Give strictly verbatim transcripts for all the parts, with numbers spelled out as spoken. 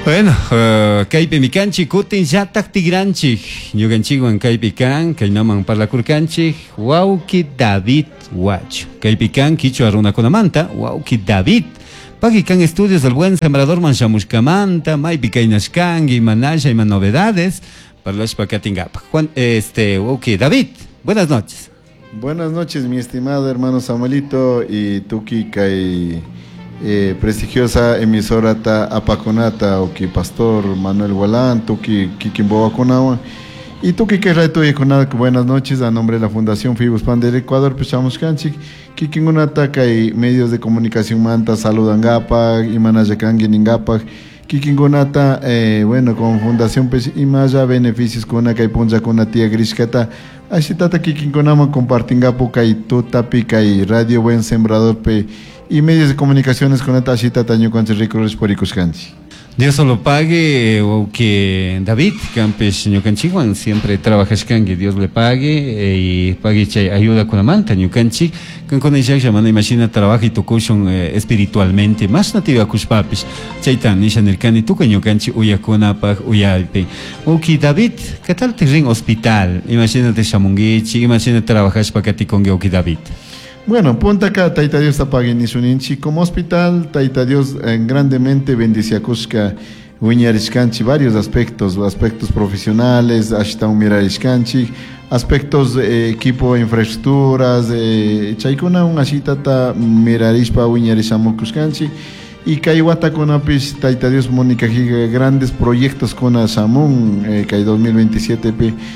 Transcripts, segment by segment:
Bueno, uh, kaypi mikanchik kutin llatak tigranchik ñukanchikwan kaypi kan kaynaman parlakurkanchik wawki David Wacho. Kaypi kan kichwa runakunamanta wawki David. Pagi kan estudios del buen sembrador manchamushkamanta, maypi kaynashkangi, manasha y más novedades. Parlashpa katingapa. Juan, este, wawki David, buenas noches. Buenas noches, mi estimado hermano Samuelito y Tuki Kai. Eh, prestigiosa emisora ta apaconata o que pastor Manuel Gualán, Tuki Kikimboa Conawa y Tuki que reto y Conada. Buenas noches a nombre de la Fundación Fibus Pan del Ecuador, Pechamos Canchi, Kikingunata y medios de comunicación Manta, Saludan Gapa, Imanayakangi Ningapa, Kikingunata, eh, bueno, con Fundación Pech Imaya, beneficios con una Kaipunza con una tía Grishkata, así tata Kikingunama compartingapo Kai Tutapi Kai Radio Buen Sembrador Pe y medios de comunicaciones con esta cita taño con Ricorres por Icuscanchi. Dios solo pague o que David Campes Ñucanchihuan siempre trabaja escangue, Dios le pague y pague chay ayuda con la manta Ñucanchi, con con ella llamando imagina trabaja y tocushon eh, espiritualmente más nativa cuspapis chaitan nishan el cani tu Ñucanchi uya conapag uyalpe. O que David, ¿qué tal te ring hospital? Imagínate Shamungichi, imagínate trabajas para que te congue o que David. Bueno, ponte acá, Taita Dios tapagui ni suninchi como hospital, Taita Dios eh, grandemente bendice a Cusca, Uñariscanchi, varios aspectos, aspectos profesionales, hasta un mirariscanchi, aspectos eh, equipo, infraestructuras, eh, chaikuna un ashitata mirarispa Uñarisamo Cuscanchi, y Kaiwata con apis, Taita Dios Mónica Giga, grandes proyectos con Asamun, eh, Kai dos mil veintisiete,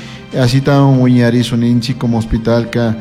ashita un Uñarisuninchi como hospital, ka.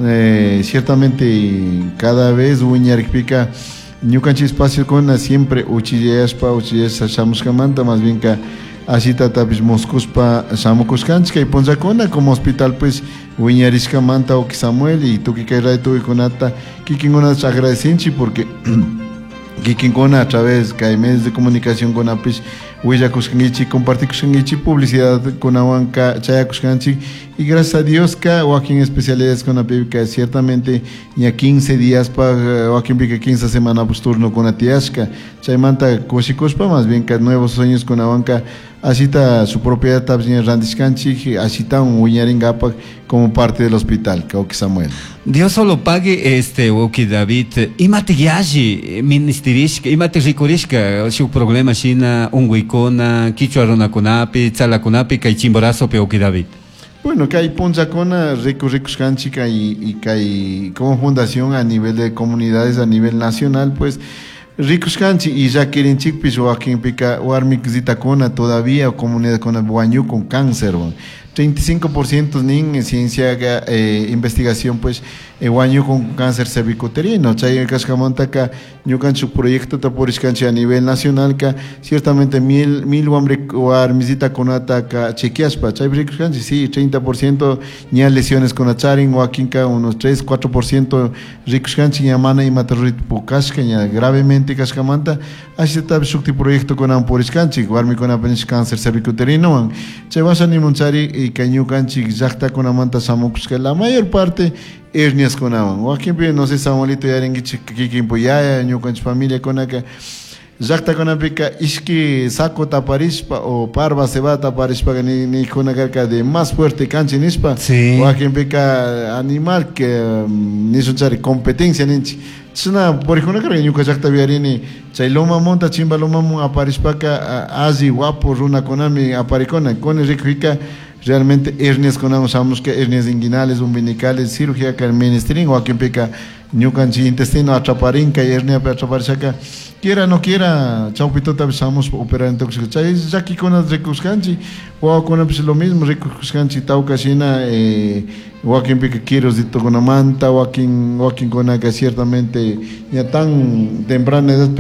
Eh, ciertamente cada vez Uñarikpika Ñucanchi espacio con siempre Uchillespa, Uchillespa Shamuskamanta, más bien que así tatapis Moscuspa Shamukuskanchka y Ponzacona como hospital pues Uñariskamanta o Samuel y tu que caerá tu y conata Kikingona agradecenchi porque Kikingona a través de medios de comunicación con apis Huella Kuskangichi, compartir Kuskangichi, publicidad con Awanka, Chaya Kuskanchi, y gracias a Dios que Joaquín especialidades con la Pibica, ciertamente ya quince días para Joaquín Pica quince semanas pues turno con la Tiasca, Chaymanta Koshikuspa, más bien que nuevos sueños con Awanka, así está su propiedad Tabzin Randiscanchi, así está un Uñaringapa como parte del hospital, que Samuel. Dios solo pague este Woki David, imate yaji, ministerishka, imate ricorishka, su problema china, un huicona, quichua rona conapi, tzala conapi, kai chimborazo peoki David. Bueno, que hay Ponzacona, Rico Ricos Canchica y, y que hay como fundación a nivel de comunidades, a nivel nacional, pues Ricos Canchi y ya quieren chicpis o aquí en Pica o Armiczita Cona todavía o comunidad con el Buañu con cáncer. treinta y cinco por ciento nin en ciencia eh, investigación pues Buañu con cáncer cervicuterino. Chay Cascamonta ka ñucan su proyecto taporiscanchi a nivel nacional que ciertamente mil mil hombre o armizita con ataca chequiaspa. Chay Ricos sí, treinta por ciento ni lesiones con acharin o aquí unos tres cuatro por ciento Ricos Canchi yamana y matarrit pucasca gravemente Cascamanta. Así está su proyecto con amporiscanchi, guarmi con apenas cáncer cervicuterino. Chay vas a ni monchari y cañu canchi exacta con amanta samucus que la mayor parte hernias con aman. O aquí no sé Samuelito ya en Kikimpo ya ñu con familia con acá. Exacta con apica iski saco taparispa o parva se va taparispa ni ni con acá de más fuerte canchi nispa. Sí. O aquí pica animal que ni son chari competencia ni Tsuna, por ejemplo, que yo que ya viarini, chailoma monta chimba loma mon aparispa ka azi guapo runa konami aparicona con el rica realmente hernias conamos sabemos que hernias inguinales, umbilicales, cirugía que el ministrin o aquí pica ñucanchi intestino atraparinca y hernia para atraparisaka quiera no quiera chaupito sabemos operar en tóxico chay ya aquí con el recuscanchi o con pues lo mismo recuscanchi taucasina eh Joaquín Pique quiero dito con amanta, Joaquín, Joaquín con que ciertamente ya tan temprana edad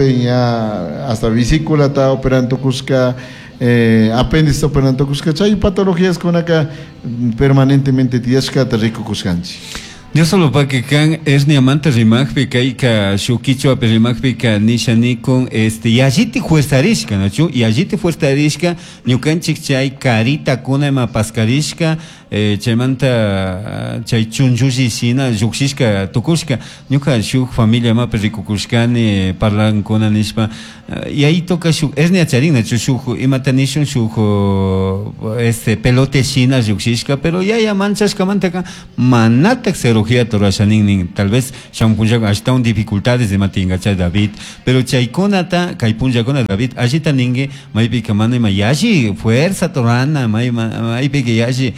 ya hasta vesícula está operando Cusca, eh, apéndice está operando Cusca, hay patologías con acá permanentemente tiesca te rico Cuscanchi. Yo solo para que can es ni amante rimagpi kaika shukicho aperimagpi ka nishanikon este y allí te fuestarishka no chu y allí te fuestarishka ñukanchik chay carita kuna ma pascarishka eh, chaymanta chay chunjushi sina lluksishka tukushka ñuka shuk familia ma perikukushkani parlan kuna nishpa y ahí toca shuk es ni acharina chu shuk imatanishun shuk este pelote sina lluksishka pero ya ya manchashka mantaka manatak cero tal vez Shampunja hasta un dificultades de matinga chay David pero chaykonata kaypunja con David allí taninge maybe kamane mayashi fuerza torana may maybe que yashi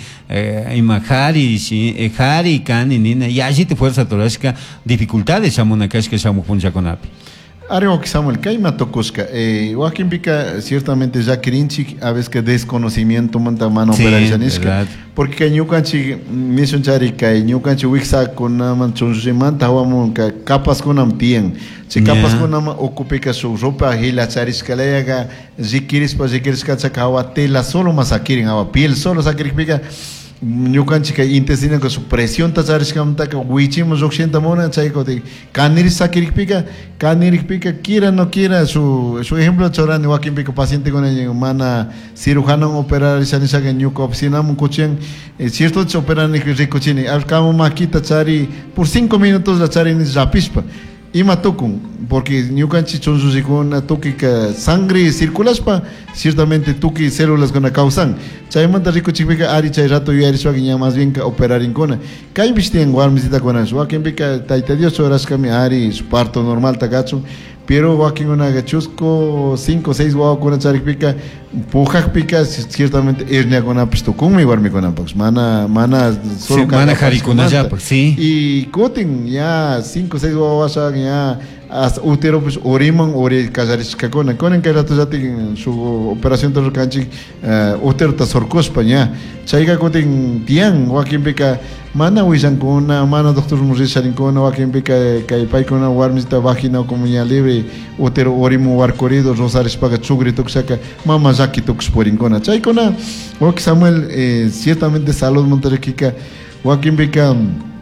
imahari shi hari kani nina yashi te fuerza torashka dificultades shamunakashka Shampunja con api. Areo que Samuel Kaima Tokuska, eh, Joaquín Pica, ciertamente ya Kirinchik, a veces que desconocimiento manta mano sí, operacionisca, porque que Ñukanchi, Mission Charika, Ñukanchi Wixa con Naman Chunjimanta, Huamon, capas con Ampien, si capas con Nama ocupica su ropa, Hila Chariscaleaga, Zikiris pa Zikiris Katsakawa, tela solo masakirin, agua piel solo sacrifica. Ñukanchik intestino con su presión tacharishkamta que huichimos ochenta mona chayko de kanir sakirikpika kanirikpika quiera no quiera su su ejemplo chorani Joaquín Pico paciente con el mana cirujano operar sanisa que ñuka oficinamos cochen cierto operan ni ricochini al cabo maquita chari por cinco minutos la chari ni rapispa ima tokun porque ñukanchi chonsusi con toki que sangre circulaspa ciertamente toki células con la causan chay manta rico chipica ari chay rato y ari suagiña más bien que operar en cona kay bistien guarmisita con eso aquí pica taita dios horas kami ari su parto normal tagacho pero Joaquín una gachusco cinco seis guau con chari pica pujak pica ciertamente hernia con apisto con mi guarmi con apax mana mana solo sí, mana harikuna ya sí y coten ya cinco seis guau vas ya hasta utero pues oriman ori casarishka con con que rato ya tienen su operación de canchi utero ta sorcos paña chaiga coten tian Joaquín pica mana wisan con una mano doctor Murray con Joaquín pica que pai con una warmista vagina como ya libre utero orimo war corrido rosares paga chugri toxaca mama zaki tox porincona chay cona Joaquín Samuel eh, ciertamente salud montarequica Joaquín pica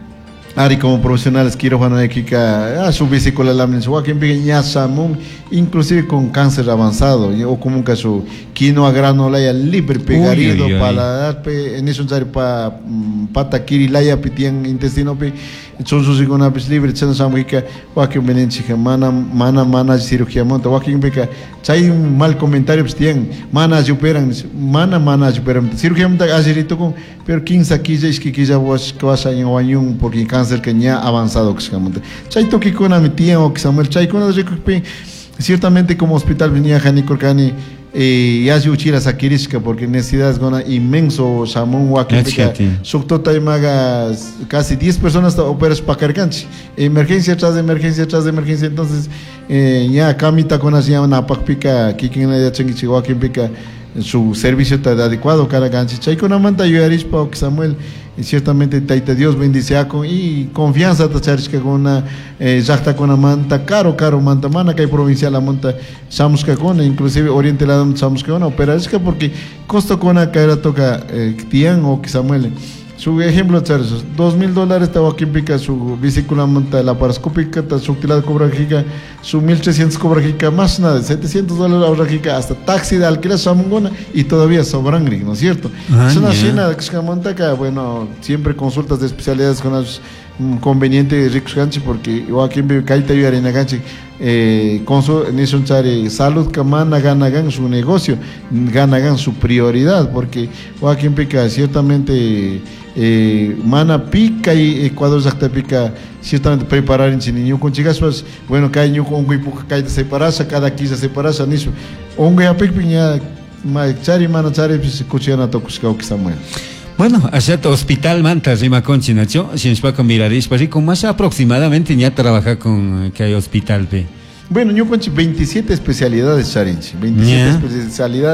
Ari como profesionales quirófano de Kika, a su vesícula lámina, Joaquín Pica Samun, inclusive con cáncer avanzado, o como un caso, quinoa granulaya libre pegarido, para en eso para pata kirilaya pitian intestino pe, son sus iconapis libre, chen samuica, Joaquín Benenchica, mana, mana, mana, cirugía monta, Joaquín Pica, chay un mal comentario, pues tienen, mana, superan, mana, mana, superan, cirugía monta, azirito con, pero quince quince es que quizá vos que vas a ir a porque cáncer que ya avanzado que se llama. Chay toki con a mi tía o que Samuel chay con a ciertamente como hospital venía Jani Corcani eh, ya se uchira sakirishka porque necesidades con inmenso Samun Joaquín Suctota y maga casi diez personas operas para carganchi emergencia tras de emergencia tras de emergencia entonces eh, ya camita con así una pakpika kikin la chengichi Joaquín Pica su servicio está adecuado cada ganchi chay con amanta ayudaris para que Samuel y ciertamente taita Dios bendice con y confianza tacharishka con una jacta con una manta caro caro manta mana que hay provincial la monta samuska con inclusive oriente la samuska con operashka porque costo con una caera toca tian o que Samuel su ejemplo charles dos mil dólares estaba aquí pica su vesícula monta laparoscópica su utilidad cobra giga su mil trescientos cobra giga más nada setecientos dólares ahorra giga hasta taxi de alquiler samungona y todavía sobran ¿no es cierto? Ah, es una yeah. China que monta que bueno siempre consultas de especialidades con los convenientes ricos ganchi porque yo aquí en Caita y Arena ganchi eh, consul chare salud kamana gana gan su negocio gana gan su prioridad porque yo aquí en Pica ciertamente eh, mana pica y Ecuador zakta pica ciertamente preparar en niño con chicas pues bueno que hay niño con un poco que separarse cada quince separarse nisso un ya pica ma chari mana chari pues cochina tokusca que Samuel. Bueno, allá hospital Manta, Rima Conchi, Nacho, si nos va a mirar, con más aproximadamente ya trabaja con que hay hospital, pe. Bueno, yo concho veintisiete especialidades, Charinchi, veintisiete yeah. especialidades,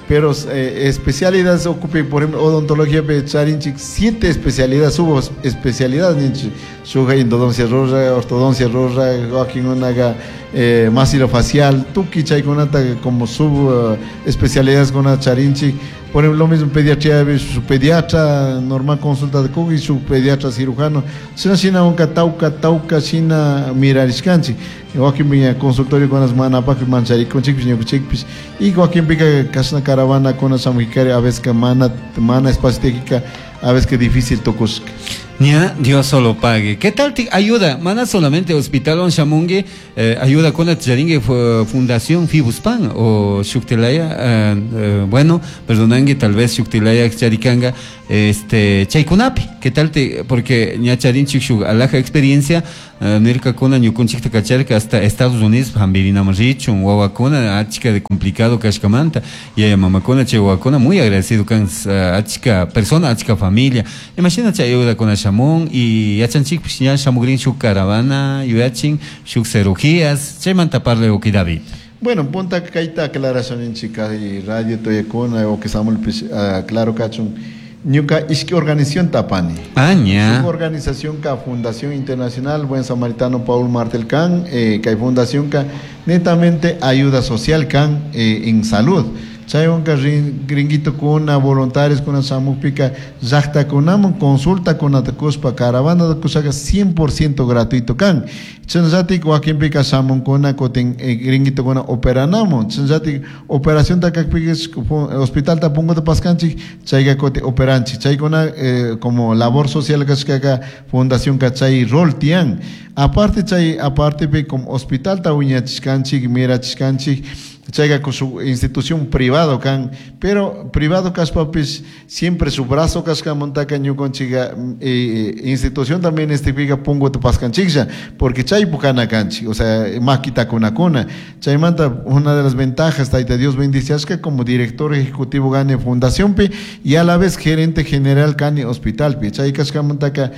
pero eh, especialidades ocupe, por ejemplo, odontología charinchik, siete especialidades, hubo especialidades, ninchi, suga endodoncia roja, ortodoncia roja, joaquín onaga, eh, maxilofacial, tuki chayconata como sub uh, especialidades con charinchik. Por ejemplo, lo mismo pediatría, su pediatra normal consulta de cogi, su pediatra cirujano. Sina sina onka tauka tauka sina mirarishkanchi. Joaquín Pica consultorio con las manapak manchari con chiquis ni chiquis. Y Joaquín Pica casna caravana con las amujicari a veces que mana mana espacio técnica a veces que difícil tocos. Ya, Dios solo pague. ¿Qué tal te ayuda? Mana solamente Hospital On Shamungue, eh, ayuda con la Tjaringue Fundación Fibuspan o Shuktilaya, eh, eh, bueno, perdonangue, tal vez Shuktilaya Charikanga, este, Chaikunapi. ¿Qué tal te? Porque ña Charinchik Shuk, alaja experiencia, Nerka Kona, Ñukunchik Kacharka hasta Estados Unidos, Hambirina Marichun, Wawakona, Achika de complicado Kashkamanta, y a Mamakona, Chewakona, muy agradecido con Achika persona, Achika familia. Imagínate ayuda con Shamón y Yachanchik, pues ya Shamugrin Shuk Caravana, Yachin, Shuk Cirugías, Cheman taparle o David. Bueno, punta kaita aclaración en chica y radio toyekona o que Samuel claro cachun. Ñuka Ishki Organización Tapani. Aña. Su organización ka Fundación Internacional Buen Samaritano Paul Martel Can, eh, que hay fundación ka netamente ayuda social can eh, en salud. Chayon ka gringuito con voluntarios con samupika jacta con amon consulta con atacuspa caravana de kusaga cien por ciento gratuito can. Chanzati Joaquín Pica samon con coten gringuito con operanamo. Chanzati operación ta kakpikes hospital ta pungo de pascanchi chaiga cote operanchi. Chay con eh, como labor social que es fundación ka chay rol tian. Aparte chay aparte pe como hospital ta uña chiscanchi mira chiscanchi chaiga con su institución privado can, pero privado caspapis siempre su brazo casca montaca ñu con chiga eh, institución también este piga pongo te pascanchixa porque chay bucana canchi, o sea, maquita con acona. Chay manta una de las ventajas taita Dios bendice que como director ejecutivo gane fundación pe y a la vez gerente general gane hospital pe. Chay casca montaca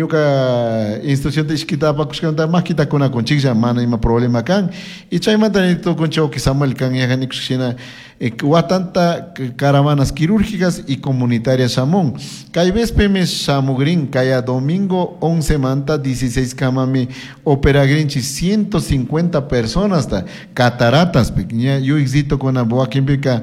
ñuca institución de isquitapa casca maquita con acon chixa mana ima problema can y chay manta necesito con chao que Samuel can ya ganik sina tanta caravanas quirúrgicas y comunitarias Samón. Kai vez peme Samugrin, kaya domingo once manta dieciséis camami opera grinchi ciento cincuenta personas hasta cataratas pequeña yo exito con aboa quimbica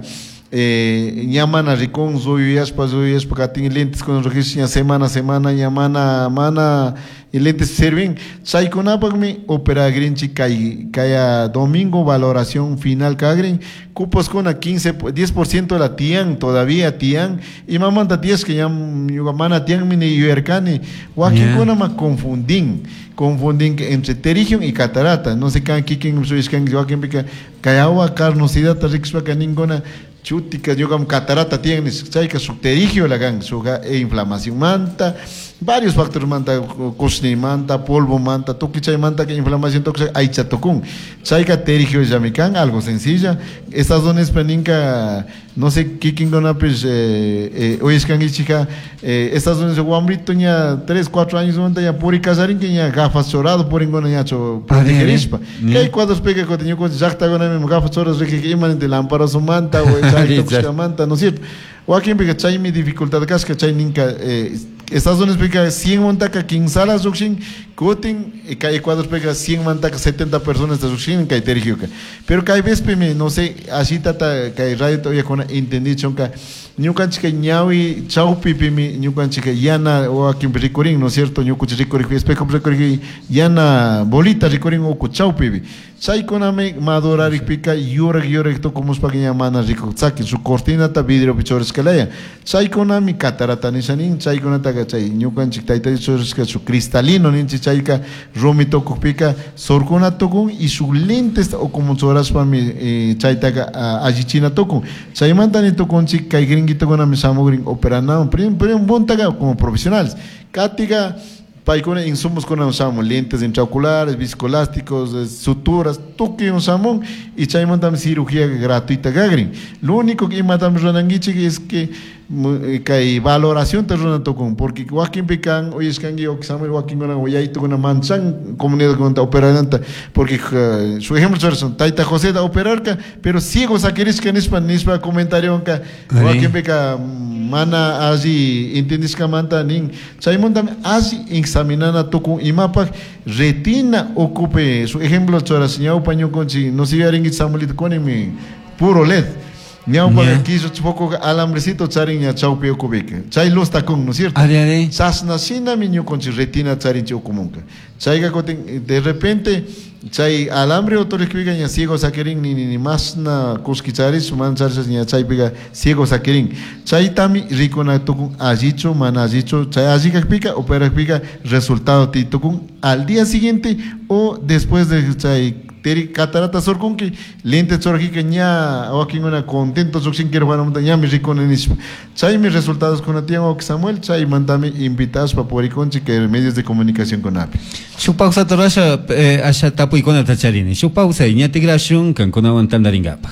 eh ñamana ricón zoyas pa zoyas pa tiene lentes con registro semana semana ñamana mana y lentes sirven sai con apagme opera grinchi kai kaya domingo valoración final kagrin cupos con a quince diez por ciento de la tian todavía tian y mamanta diez que ya mana tian mini yuercani wakin con ma confundin confundin entre terigion y catarata no se can kikin su iskan wakin pica kayawa carnosidad tarixpa kaningona chutica, yo como catarata tienes, chayca subterigio la gang, su e inflamación manta, varios factores manta, cosni manta, polvo manta, toki chay manta que inflamación toque hay chatocún, chayca terigio yamican, algo sencilla, estas zonas peninca, no sé qué kingona pues eh hoy es que chica, estas zonas de guambrito ya tres, cuatro años monta ya puri casarín que ya gafas chorado por ingona ya cho por digerispa, que hay cuadros pega que tenía con jacta con em gafas choras que que iman de lámpara su manta o manta, ¿no es cierto? O aquí en chay mi dificultad casca chay ninka eh, estas zonas pega cien montaca quince salas sukshin cotin y cae cuadros pega cien montaca setenta personas de sukshin cae terigioca pero cae vez peme no sé así tata cae radio todavía con entendí chonca ñucan chica ñawi chaupi pimi ñucan chica yana o aquí en ricorín no es cierto ñucuchi ricorín espejo ricorín yana bolita ricorín o chaupi chay coname madura ripica yura yura to como spagueña mana rico saki su cortina ta vidrio pichores que leia chay conami catarata ni sanin chay conata chay ñucan chica taita pichores que su cristalino ni chayka romito kupica sorcona tokun y su lentes o como horas para mi chayta ajichina tokun chay mantani tokun chica y gringuito con mi samugrin operando prim prim bontaga como profesionales cátiga paicone insumos con usamos lentes intraoculares, viscoelásticos, suturas, toque usamos y chay mandamos cirugía gratuita gagrin. Lo único que matamos ranangichi es que que valoración te runa tocón porque Joaquín Pican hoy es que o que Samuel Joaquín con una y una manzan comunidad con operadanta porque uh, su ejemplo son Taita José da operar pero ciego saqueris que nispa nispa comentario que Joaquín Pica mana allí entiendes que manta nin Chaimon también así examinando tocón y mapa retina ocupe su ejemplo chora señor paño con si no sigue a Samuel con mi puro L E D. Niau para aquí yo poco alambrecito charin ya chaupe okubeke. Chay los tacón, ¿no es cierto? Are are. Sasna sina miño con retina charin chokumunka. Chay gakoten de repente chay alambre otro que ya ciego saquerin ni ni más na kuskicharis man charis ni chay pega ciego saquerin. Chay tami rico na tokun ajicho man ajicho chay ajika pica opera pica resultado ti tokun al día siguiente o después de chay teri catarata sorkun que lente sorki que ña o aquí una contento soksin quiero para montaña mi rico nenismo chay mis resultados con la tía o Samuel chay mandame invitados para poder con que medios de comunicación con A P I su pausa torasha asha tapu ikona tacharini su pausa ña tigrashun kan con aguantandaringapa.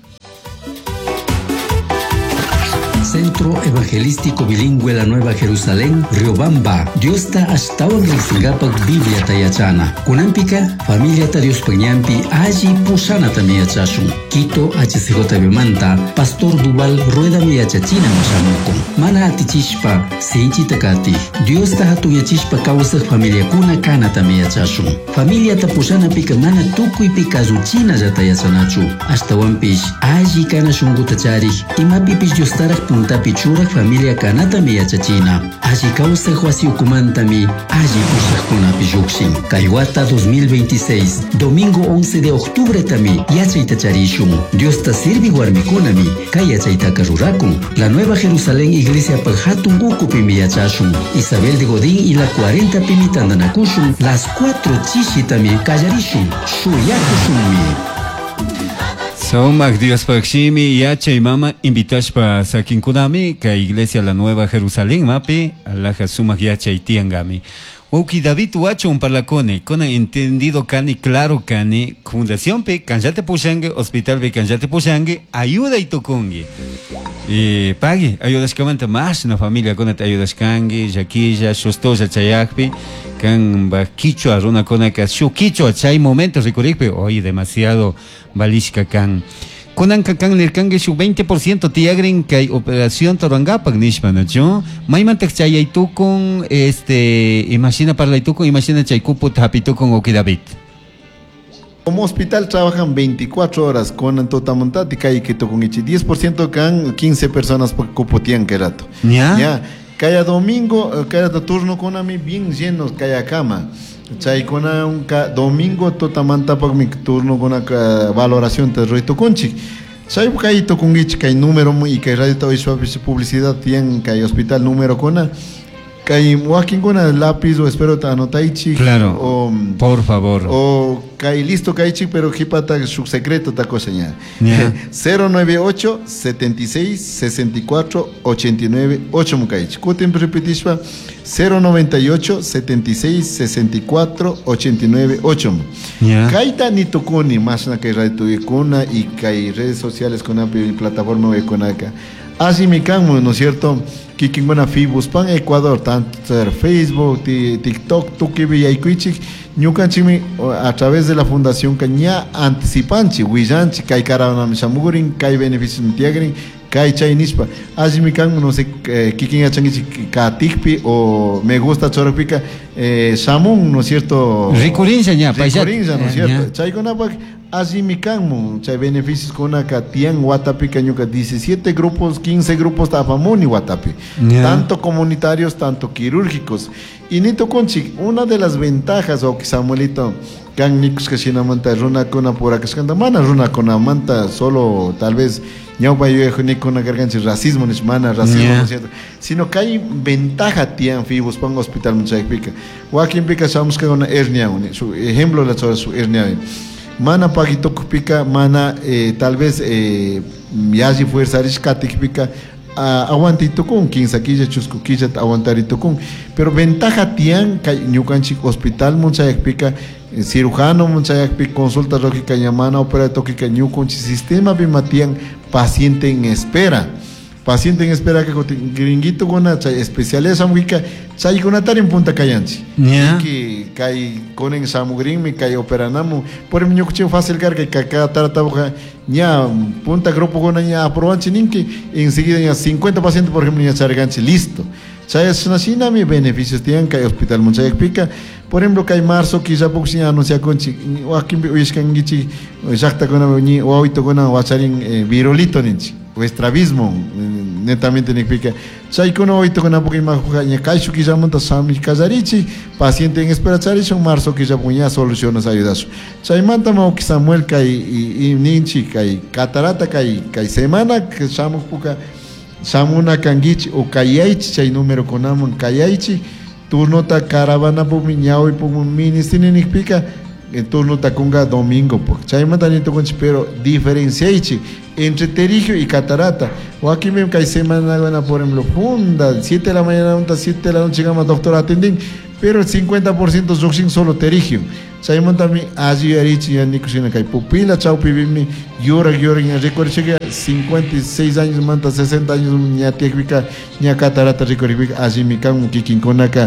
Centro Evangelístico Bilingüe La Nueva Jerusalén, Riobamba. Dios ta hasta un Rixigapak Biblia tayachana. Kunampika, familia ta Dios Pañampi, allí pusana tamiyachashun. Quito, H C J Manta, Pastor Duval, Rueda miyachachina mashamukun. Mana atichishpa, seichi takati. Dios ta hatuyachishpa causa familia kuna kana tamiyachashun. Familia ta pusana pika mana tukuy pika zuchina yatayachanachu. Hasta wampish, allí kana shungutachari. Imapipish Dios tarak punta pichura familia kanata mi yachachina. Allí causa huasi ukumantami, allí pusak kunapi yukshin. Kaiwata dos mil veintiséis, domingo once de octubre tami, yachaita charishun. Dios ta sirvi warmikunami, kayachaita karurakun. La Nueva Jerusalén Iglesia Pajatun Gukupi mi yachashun. Isabel de Godín y la cuarenta pimitandanakushun. Las cuatro chishitami kallarishun. Shuyakushunmi. Somak Dios Pakshimi yacha y mama invitash pa sakinkunami ka Iglesia La Nueva Jerusalén mapi alaja sumak yacha y tiangami. Oki David Huacho un parlacone con entendido cani claro cani fundación pe canjate pushangue hospital pe canjate pushangue ayuda y tocongue. Y pague ayudas que manta más na familia con ayudas kangi yaquilla shostoja chayakpi kan ba kicho aruna con que shu kicho chay momentos recurripe hoy demasiado balishka kan konan kan nirkange su veinte por ciento tiagren que hay operación Torangapak nishmana yo maimantek chay tu con este imagina para tu con imagina chay cupo tapito con Oki David. Como hospital trabajan veinticuatro horas con totamontati kai que to con diez por ciento can quince personas por cupotian que rato. Ya. Ya. Cada domingo, cada turno con a mí bien llenos, cada cama. Chay con un domingo totamanta para mi turno con una valoración de reto conchi. Chay caíto con ich que hay número y que radio publicidad tienen que hay hospital número con a Kai walking con el lápiz o espero te anotaichi. Claro. O, por favor. O kai listo kaichi pero hipata su secreto ta cosa ya. Yeah. cero nueve ocho setenta y seis sesenta y cuatro ochenta y nueve ocho mukaichi. Kutem repetispa cero noventa y ocho setenta y seis sesenta y cuatro ochenta y nueve ocho. Yeah. Kaita ni tokoni más na kai radio kuna y kai redes sociales con la plataforma económica. Así mi camo, ¿no es cierto? Que quien buena fibus pan Ecuador, tanto Facebook, TikTok, tu que vi ahí cuichi, ñucanchimi a través de la fundación caña anticipanchi, huillanchi, kai carana mishamurin, kai beneficios mitiagrin, kai chainispa. Así mi camo, no sé, que quien achangichi katikpi o me gusta choropica, eh, samun, ¿no es cierto? Ricurinja ya, Ricurinja, ¿no es cierto? Chaigonapak. Así mi camo, chay beneficios con acá tian Guatapi cañuca diecisiete grupos, quince grupos tapamuni Guatapi, yeah. Tanto comunitarios, tanto quirúrgicos. Y nito conchi, una de las ventajas o que Samuelito can nicos que sin amanta runa con apura que escanda mana runa con amanta solo tal vez ñau bayo ni con gargancha racismo ni mana racismo, yeah. ¿No es cierto? Sino que hay ventaja tian fibus pan hospital mucha pica. Joaquín pica sabemos que una hernia, su ejemplo la sobre su hernia. Mana pagito pica, mana eh, tal vez eh, yaji fuerza riscate pica uh, aguantito con quince quilla chuscuquilla aguantarito con pero ventaja tian que ñucanchi hospital mucha pica eh, cirujano mucha pica consulta lógica llamana opera toquica ñucanchi sistema bimatian paciente en espera paciente en espera que gringuito gona chay especialidad samugica chay gona tar en punta cayanchi Ya. que cay con en samugrin me cay operanamu por mi ñucuche fácil carga que cada tarata ya punta grupo gona ya aprobanchi ninki enseguida ya cincuenta pacientes por ejemplo ya charganchi listo chay es una sina mi beneficios tienen que hospital mucha pica por ejemplo que hay marzo quizá poco anuncia conchi o aquí uiscan gichi exacta con ni o ahorita con wacharin virolito ninchi o estrabismo netamente significa chay con ahorita con poco más ya caixo quizá monta sami casarichi paciente en espera charicho marzo quizá puña soluciones ayudas chay manta mau que Samuel kai y ninchi kai catarata kai kai semana que estamos poca samuna kangichi o kayaichi chay número con amon kayaichi turno ta caravana por miñao y por mini significa en turno ta conga domingo pues chay mantanito con pero diferenciaichi entre terigio y catarata o aquí me cae semana gana por ejemplo funda siete de la mañana hasta siete de la noche llegamos doctor atending pero el cincuenta por ciento son solo terigio chay mantami allí arichi ya ni cocina cae pupila chau pibimi llora llora ya recuerdo que cincuenta y seis años manta sesenta años ya técnica ya catarata recuerdo allí mi can kikin konaka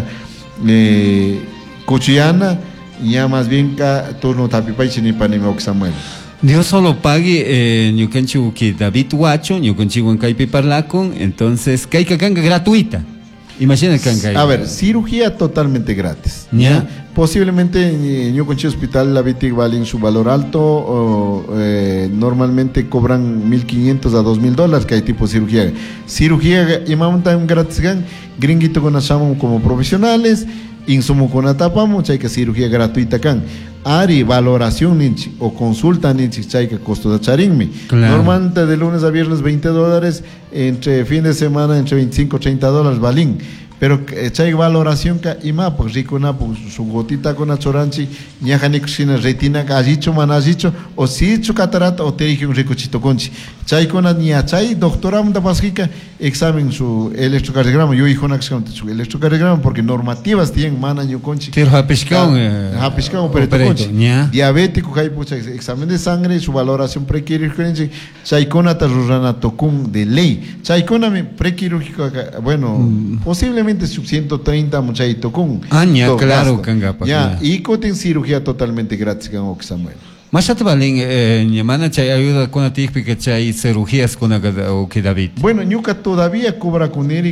eh cochiana ya más bien ka turno tapipay chini panime Samuel. Dios solo pague eh, ñucanchu que David Huacho, ñucanchu en Caipi Parlacon, entonces caica canga gratuita. Imagina canga. A ver, cirugía totalmente gratis. ¿Ya? ¿Ya? Posiblemente en ñucanchu hospital la Viti vale en su valor alto, o, eh, normalmente cobran mil quinientos a dos mil dólares que hay tipo cirugía. Cirugía llamamos también gratis, gringuito con asamo como profesionales. Insumo con atapa mucha hay que cirugía gratuita can ari valoración ninchi o consulta ninchi chay que costo de charinmi claro. Normalmente de lunes a viernes veinte dólares entre fin de semana entre veinticinco treinta dólares balín pero chay valoración ka ima pues rico na pues su gotita con achoranchi ñaja ni cocina retina ka ajicho manajicho o si chu catarata o terigio rico chito conchi chay con niya chay doctora munda pasjica examen su electrocardiograma yo hijo na su electrocardiograma porque normativas tienen mana yo conchi pero hapiscao hapiscao pero conchi diabético hay pucha examen de sangre su valoración prequirúrgica chay con atarrana tocun de ley chay con prequirúrgico bueno mm. posiblemente sub ciento treinta muchachito con ah ya claro canga ya y coten cirugía totalmente gratis con Samuel. Más te valen eh mana chay ayuda con la típica chay cirugías con o que David. Bueno, ñuca todavía cobra con él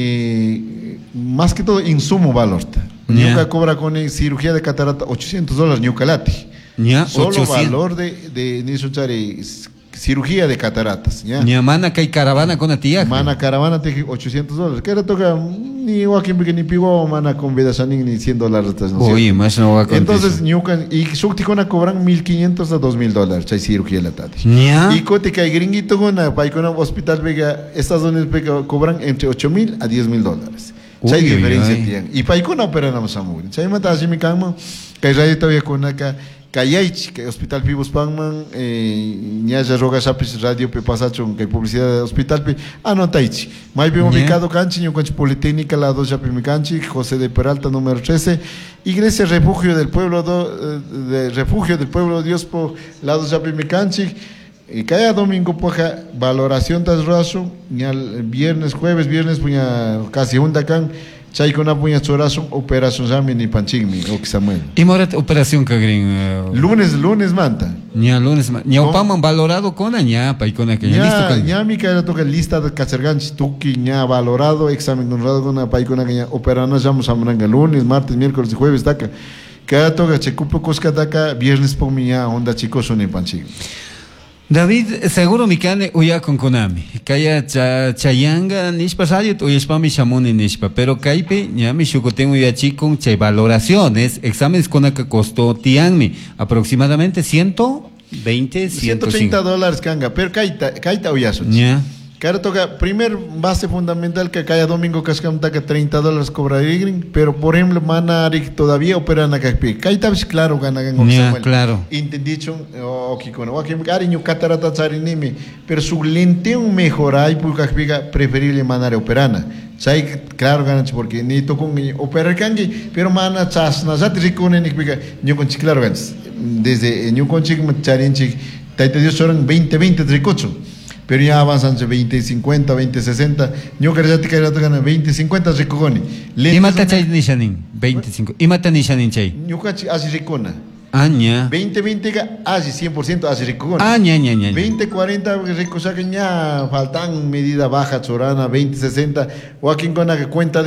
eh, más que todo insumo valor. Yeah. Ñuca cobra con él cirugía de catarata ochocientos dólares ñuca lati. Yeah, solo ochocientos. Valor de de ni cirugía de cataratas, ¿ya? Ni a mana que hay caravana con la tía. Mana caravana te ochocientos dólares. ¿Qué era toca? Ni Joaquín que ni pigo mana con vida sanin ni cien dólares. ¿No? Oye, más no va a entonces, ñucan y Sucticona cobran mil quinientos a dos mil dólares. Chay cirugía la tarde. Y cote que hay gringuito con la paicona hospital vega, Estados Unidos vega, cobran entre ocho mil a diez mil dólares. Chay diferencia tienen. Y paicona operan a Mosamur. Chay mata así mi cama. Que radio todavía con acá. Kayaichi, que Hospital Pibus Pangman, Ñaya Roga Sapis Radio Pe Pasacho, que publicidad de Hospital Pi, Anotaichi. Mai Pe ubicado Canchi, Ño Canchi Politécnica, la dos Chapi Micanchi, José de Peralta, número trece, Iglesia Refugio del Pueblo, do, de Refugio del Pueblo de Dios, por la dos Chapi Micanchi, y cada domingo, poja, valoración tas raso, viernes, jueves, viernes, puña casi un dacán. Chay con una puña chorazo, operación Samin y Panchigmi, o Samuel. ¿Y morat operación Cagrin? Uh, lunes, lunes manta. Ya, lunes manta. Ya, opaman valorado con ña, pa y con aquella listo. Ya, mi cara toca lista de Cacerganchi, tuki, ña, valorado, examen honrado con una pa y con aquella, operando, llamamos a Maranga, lunes, martes, miércoles y jueves, taca. Cada toca, checupo, cosca, taca, viernes, por mi ña, onda, chicos, son en Panchigmi. David, seguro mi cane uya con Konami. Kaya cha chayanga nishpa sayut uyashpa mi shamuni nishpa. Pero kaipe ñami shukoten uyachi con chay valoraciones, exámenes con que costó tianmi aproximadamente ciento veinte, ciento treinta dólares canga. Pero kaita kaita uyaso. Ya. Cara toca, primer base fundamental que cada domingo cascam taca treinta dólares cobra Igrin, pero por ejemplo, Manarik todavía operan a Caspi. Kaita claro gana en yeah, claro. Intendicho, o que con Joaquín Cariño, Catarata Charinimi, pero su lenteo mejora y por Caspi preferible manar operana. Chay claro gana porque ni to con operar kangi, pero mana chas na zat rikone ni pica, yo con claro ganas. Desde yo con chic charinchi, taita Dios son veinte veinte tricocho. pero ya avanzan veinte cincuenta, veinte sesenta, yo creo que ya te gana veinte cincuenta ricogoni. ¿Y mata chay nishanin? veinticinco. ¿Y mata nishanin chay? Yo creo que así ricona. Aña. veinte veinte así cien por ciento así ricogoni. Aña, ña, ña. veinte cuarenta rico sacan ya faltan medida baja chorana, veinte sesenta, o aquí con la cuenta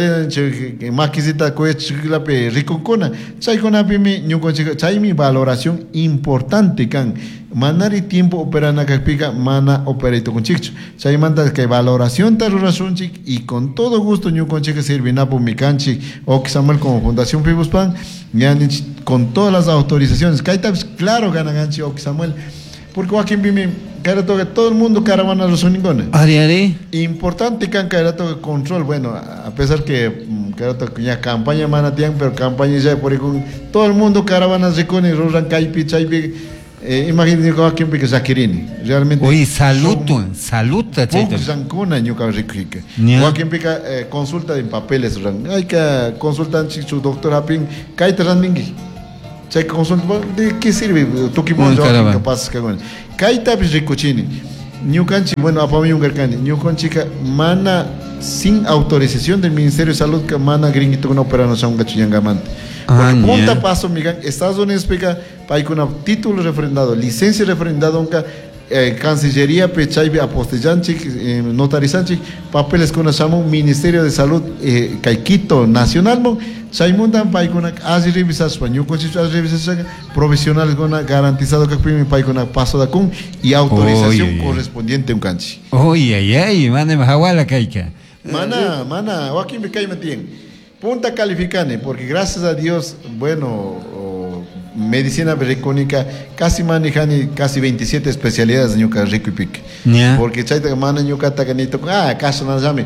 de maquisita coche rico cona. Chay con la pimi, yo consigo, chay mi valoración importante can. Manari tiempo operana que pica mana operito con chicho. Chay manda que valoración taruración chic y con todo gusto yo con chica sirve napo mi canchi o que Samuel como Fundación Pibuspan ya con todas las autorizaciones. Kaita claro gana ganchi o que Samuel porque Joaquín Bimi cara todo todo el mundo caravana los uningone. Ari ari. Importante can cara todo control bueno a pesar que cara todo ya campaña mana tian pero campaña ya por con todo el mundo caravanas recone roran caipi chaipi. Eh, imagínate que aquí en Zaquirini realmente oye saluto saluta poco zancona yo que rica o aquí en pica consulta de papeles hay que consultar su doctor Apin kaita randingi se consulta de qué sirve tú que monjo que pasa que bueno kaita bis ricochini ñu canchi bueno apa mi un garcani ñu conchica mana sin autorización del Ministerio de Salud que mana gringuito no opera no son gachuyangamante. Ah, punta yeah. Paso, migan, Estados Unidos pega para con título refrendado, licencia refrendado, aunque eh, Cancillería, Pechay, Apostellanchi, eh, Notarizanchi, papeles con el Ministerio de Salud, eh, Caiquito Nacional, Chaimundan, para con así revisas, español, con revisas profesionales con garantizado que primer para con paso de con y autorización oh, correspondiente un canchi. Oye, ay, ay, mana mahawala caica. Mana, mana, o aquí me cae bien. Punta calificane, porque gracias a Dios, bueno, oh, medicina recónica, casi manejan casi veintisiete especialidades de ñuca rico y pique. Yeah. Porque chaita mana ñuca tacanito, ah, caso no llame.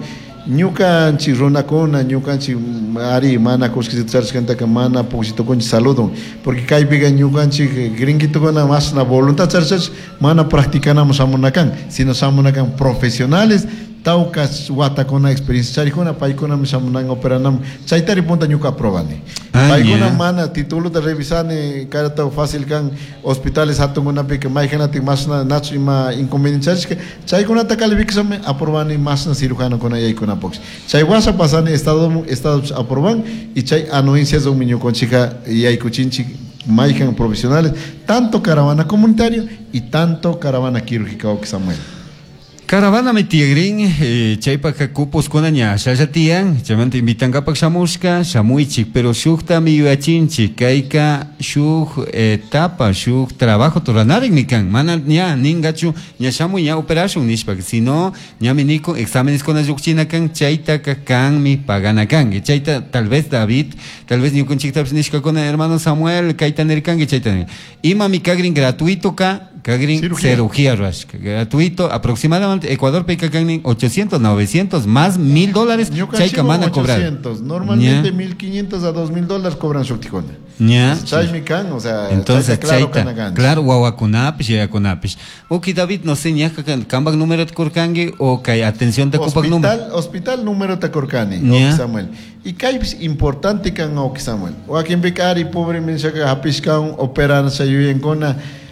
Ñuca chi rona cona, ñuca chi ari mana cosquisito charles canta que mana posito con saludo, porque kai piga ñuca chi gringuito con más na voluntad charles mana practicamos amonacan, sino amonacan profesionales. Taucas wata con experiencia charicona paicona misamunang operanam chaitari punta ñuca aprobani paicona mana título de revisane carta fácil can hospitales hatun una pique maigana ti masna nacho ima inconvenientes que chaicona ta calificación aprobani masna cirujano con ahí con apox chai wasa pasane estado estado aproban y chai anuencias de un niño con chica y hay cuchinchi maigan profesionales tanto caravana comunitario y tanto caravana quirúrgica o que Samuel. Caravana me tigrin, eh, chaypa kakupos konanya, shayatian, chamante invitan kapak shamushka, shamuichik, pero shukta mi yuachinchik, kaika shuk etapa, shuk trabajo toranarik nikan, mana nya ningachu, nya shamu nya operation nishpak, sino nya miniko exámenes con ayukchina kan, chayta kakan mi pagana kan, chayta tal vez David, tal vez ni con chikta nishka con hermano Samuel, kaita nerkan, chayta, ima mi kagrin gratuito ka, Kagrin cirugía, cirugía rash, gratuito, aproximadamente Ecuador Peca Kagrin ochocientos, novecientos, más mil dólares, Chayka van a cobrar. ochocientos, normalmente mil quinientos a dos mil dólares cobran su ticona. Chay mi can, o sea, entonces Chayta, claro, Guaguacunapish y Acunapish. Ok, David, no sé, ña cambag número de Corcangue o que atención de Copac número. Hospital número de Corcani, Samuel. Y que es importante que no Samuel. O aquí en Becari, pobre mensaje, Hapiscan, operan, se ayuden con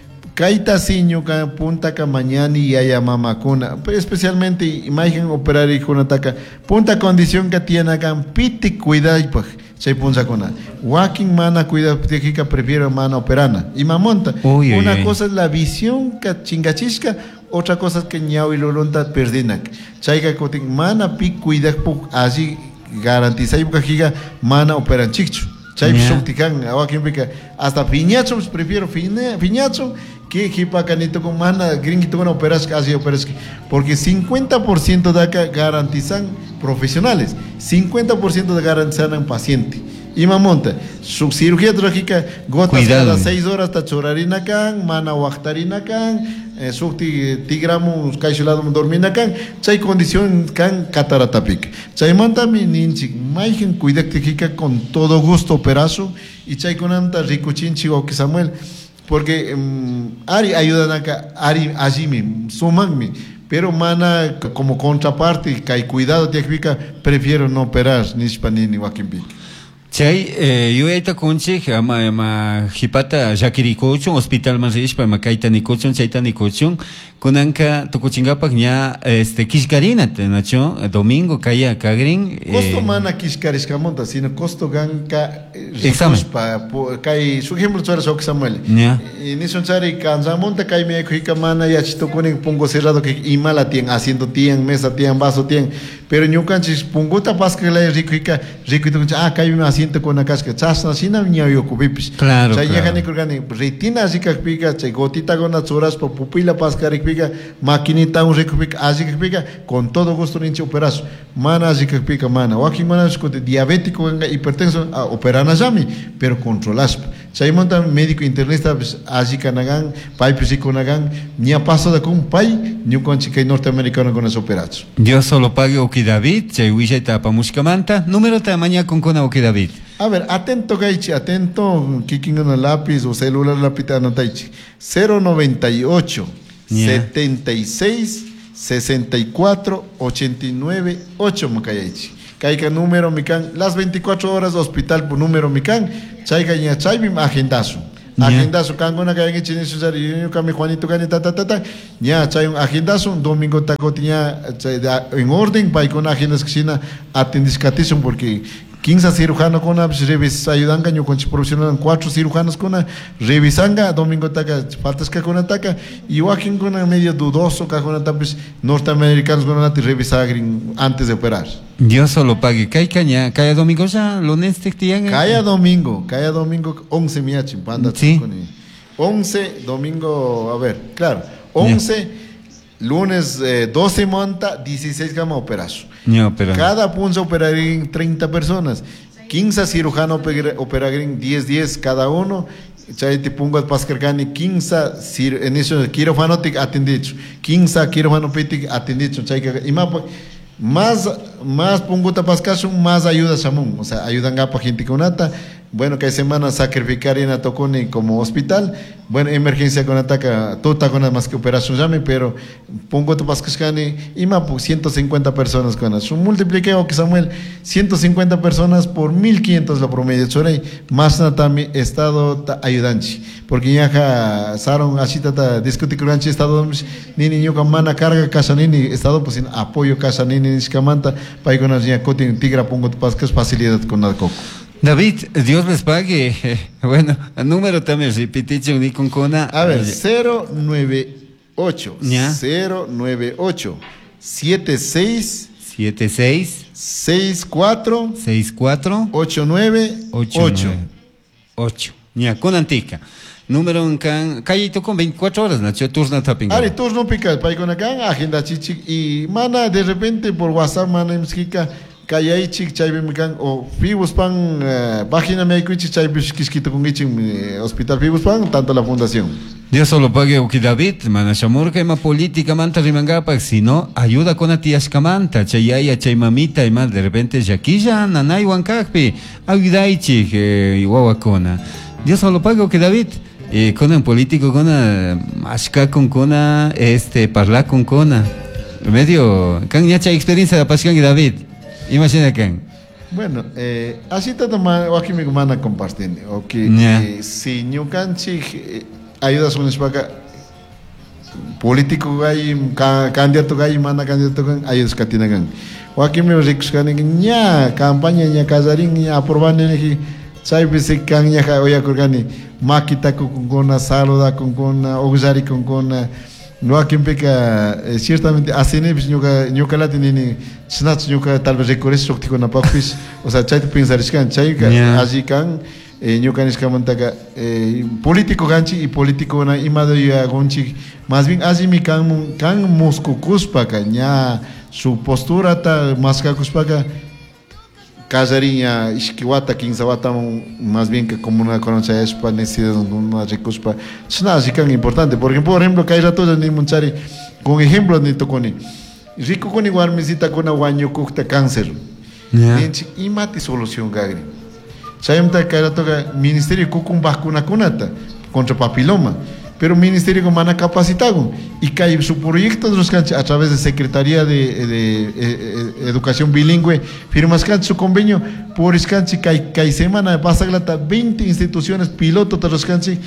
Kaita siño ka punta ka mañana y haya mamacuna, pero especialmente imagen operar y con ataca punta condición que tiene acá piti cuida y pues se punta con walking mana cuida que prefiero mana operana y mamonta uy, una uy, cosa uy. Es la visión que chingachisca, otra cosa es que ñao y lolonta perdinak chaiga cotin mana pi cuida así garantiza y giga mana operan chicho chay shuktikan hasta piñachos prefiero piñacho que equipa canito con mana gringuito con operas casi operas porque cincuenta por ciento de acá garantizan profesionales, cincuenta por ciento de garantizan paciente. Y mamonta, su cirugía trágica gotas cada seis horas hasta chorarina can, mana wachtarina can, eh, sukti tigramos caixulado dormina can, chay condición can cataratapic. Chay manta mi ninchi, maigen cuidactiquica con todo gusto operazo y chay con anta rico chinchi o que Samuel. Porque um, Ari ayudan acá, Ari Ajimi, sumanmi, pero mana como contraparte, que hay cuidado, te explica, prefiero no operar, ni hispanini, wakimbi. Chay, eh, yo ahorita conche, ama, ama, hipata, Jaquiricochon, hospital más rish, para macaita nicochon, chaita nicochon, kunanka tukuchingapak ña este kishkarina nacho domingo kaya kagrin costo eh, mana kishkarishka monta sino costo ganka examen pa kai su ejemplo chara sok samuel y ni son chari kanza monta kai me kuika mana ya chito kuning pongo cerrado que imala tien haciendo tien mesa tien vaso tien pero ñukanchis punguta paska la rikuika rikuito ah kai me asiento con una casca chasna sina ña yo kubipis claro chay ya gani kurgani retina asika pika chay gotita gona churas po pupila paska rikuika maquinita un rikuika asika pika con todo gusto ninchi operazo mana asika pika mana wakin mana es diabético venga hipertenso ah, operana jami pero controlas chay monta médico internista pues asika nagan pai psico nagan ni pasa de con pai ni con chica norteamericano con ese operazo yo solo pago que David chay wisha pa muskamanta número ta mañana con con que David. A ver, atento gaichi, atento kicking en el lápiz o celular lápiz anotaichi. cero noventa y ocho setenta y seis sesenta y cuatro ochenta y nueve ocho mukayaichi. Kaika número mikan las veinticuatro horas hospital por número mikan chaiga ña chaibim agendazo. Agendazo kangona kaya ngi chini susar yo kami Juanito kani ta ta ta ta ña chay un agendazo un domingo tacotiña en orden para con agendas que sina atendiscatizum porque quince cirujanos con revis ayudan gaño con profesional cuatro cirujanos con revisanga domingo taca faltas que con ataca y Joaquín con medio dudoso que con tapis norteamericanos con una revisar antes de operar. Yo solo pague kai caña cada domingo ya lunes te tian cada domingo cada domingo once miachi panda sí. once domingo a ver claro once yeah. Lunes eh, doce monta, dieciséis gama operazo. No, pero... Cada punto operarían treinta personas. quince cirujanos operarían diez diez cada uno. Chay te pongo pascargani quince en eso quirófano te atendido. quince quirófano te atendido. Chay y más más más pongo tapascaso más ayuda samón, o sea, ayudan a gente con nata. Bueno, que hay semana sacrificar en Atocone como hospital. Bueno, emergencia con ataca, toda con más que operación llame, pero pongo tu pascascani y más ciento cincuenta personas con eso. Multipliqué o que Samuel, ciento cincuenta personas por mil quinientos la promedio. Chorey, más también estado ayudante. Porque ya saron así tata discutir con el estado ni niño con mana carga casa ni estado pues sin apoyo casa ni ni escamanta para con la cotin tigra pongo tu pascas facilidad con el coco. David, Dios les pague. Bueno, el número también, repiticho, ni con cona. A ver, cero nueve ocho cero nueve ocho siete seis siete seis seis cuatro seis cuatro ocho nueve ocho ocho. Ya, con antica. Número en can, calle con veinticuatro horas, Nacho, turno tapping. Ari, turno pica, para con acá, agenda chichi y mana de repente por WhatsApp, mana imskika. Kaya chik chay bimikan o Fibus Pan página médico y chay biskisquito con hospital Fibus Pan tanto la fundación. Dios solo pague o que David manachamur que ma política manta rimangapa si no ayuda con a tiascamanta chay ay chay mamita y más de repente yaquilla nanay huancakpi ayudai chik iguawacona. Dios solo pague o que David eh, con un político con ashka con cona este parla con cona medio can ya chay experiencia de pasión y David. Imagina que bueno, eh, así te toma aquí me van a compartir, okay. Yeah. Eh, si no canchi eh, ayudas con espaca político gay candidato gay mana candidato gan ayudas katina gan. O aquí me ricos gan nya campaña nya casarín nya aprobar ni sai bisi kan nya oya kurgani makita con con saluda con con ogzari con con no aquí implica eh, ciertamente así ni pues nunca nunca la tiene ni snatch nunca tal vez recorres sokti con apapis o sea chay pensar es que chay así can nunca ni escamanta político ganchi y político na imado ya gonchi más bien así mi can can mosco cuspa caña su postura ta más que cuspa ca Casarinha, Isquiwata, Quinzawata, más bien que como una cononcia es para necesidad de una recuspa. Es nada así tan importante. Por ejemplo, por ejemplo, que hay ratos de Munchari, con ejemplo de Toconi. Rico con igual visita con aguaño custa cáncer. Y mate solución gagri. Sayamta que hay ratos que ministerio cucum vacuna conata contra papiloma. Pero el ministerio como mana capacitado y que su proyecto a través de Secretaría de, de, de, de Educación Bilingüe firmas su convenio por escanchi que hay semana pasa glata veinte instituciones piloto de los canchi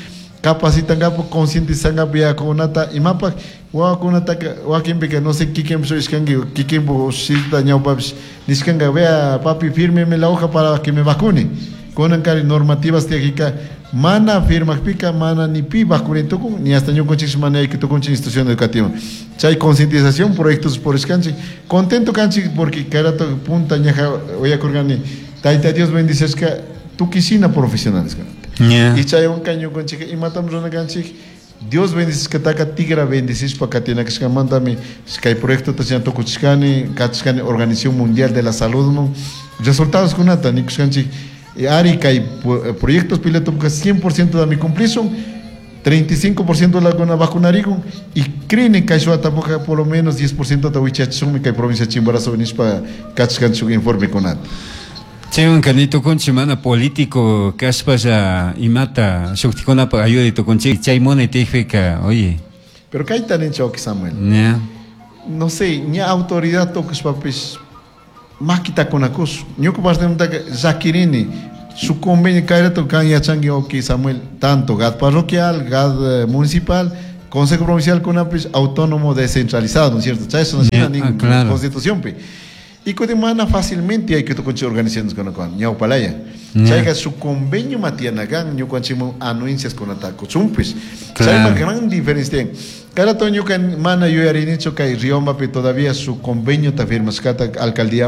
capacitan gapo concientizan gapo ya con nata y mapa wa con nata wa quien que no sé quién soy escangue quién vos si dañado papi niscanga vea papi fírmeme la hoja para que me vacune con ancari normativas técnicas mana firma pica mana ni pi vacune toco ni hasta yo con chis mana que toco con institución educativa chay concientización proyectos por escanche contento canchi porque cada punta ñaja voy a corgani taita Dios bendice que tu quisina profesional Yeah. Y chay un caño con chica y matamos una canchi Dios bendice que taca tigra bendices para que tiene que se mandame que hay proyecto te toco chicani cachcani Organización Mundial de la Salud no resultados con nata ni canchi ari que hay proyectos piloto que cien por ciento de mi cumplición treinta y cinco por ciento de la gona vacunarigo y creen que eso tampoco por lo menos diez por ciento de huichachumi que hay provincia Chimborazo venís para cachcan su informe con nata. Che un canito con chimana político caspaya y mata shuktikona para ayuda y to con che chay mone tefeka oye pero que hay tan hecho que Samuel yeah. no sé ni autoridad toques papis máquita con acus ni ocupas de un taque Zakirini su convenio que era tocan ya changi o que Samuel tanto gad parroquial gad uh, municipal consejo provincial con apis autónomo descentralizado ¿no es cierto? Chay eso no yeah. tiene ah, ninguna claro. constitución pe y que demanda fácilmente hay que tocar organizaciones con con ñau palaya chaiga su convenio matianagan ñu conchimo anuncias con ataco chumpis chaiga gran diferencia cada toño que mana yo arinicho que rioma pe todavía su convenio ta firmas cata alcaldía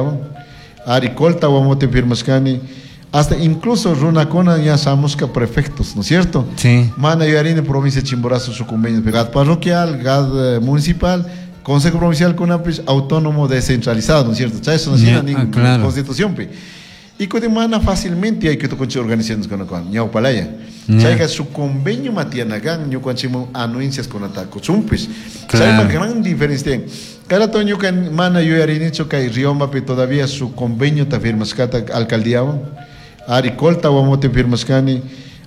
ari colta o mote firmas cani hasta incluso runa cona ya sabemos que prefectos, ¿no es cierto? Sí. Mana yo arine provincia Chimborazo su convenio gad parroquial gad uh, municipal Consejo Provincial con apis autónomo descentralizado, ¿no es cierto? Eso no tiene ninguna claro. constitución, pe. Y que demanda fácilmente hay que tocar organizaciones con con ñau palaya. Chaiga su convenio matianagan ñu conchimo anuncias con ataco chumpis. Chaiga gran diferencia. Cada toño que mana yo arinicho que rioma pe todavía su convenio ta firmas cata alcaldía. Ari colta o mote firmas cani